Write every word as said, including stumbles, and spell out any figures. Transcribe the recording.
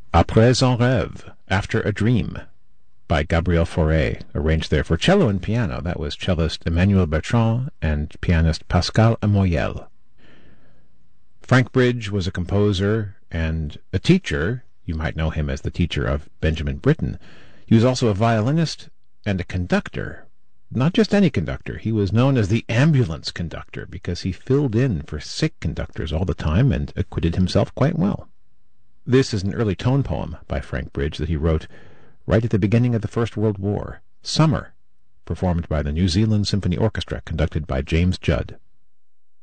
Après un rêve, After a Dream, by Gabriel Fauré, arranged there for cello and piano. That was cellist Emmanuel Bertrand and pianist Pascal Amoyel. Frank Bridge was a composer and a teacher. You might know him as the teacher of Benjamin Britten. He was also a violinist and a conductor. Not just any conductor. He was known as the ambulance conductor because he filled in for sick conductors all the time and acquitted himself quite well. This is an early tone poem by Frank Bridge that he wrote right at the beginning of the First World War. Summer, performed by the New Zealand Symphony Orchestra, conducted by James Judd.